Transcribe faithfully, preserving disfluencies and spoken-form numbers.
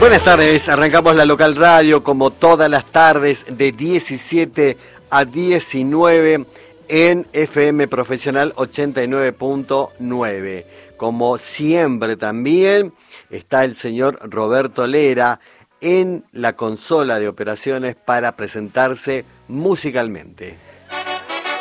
Buenas tardes, arrancamos la local radio como todas las tardes de diecisiete a diecinueve en F M Profesional ochenta y nueve punto nueve. Como siempre también está el señor Roberto Lera en la consola de operaciones para presentarse musicalmente.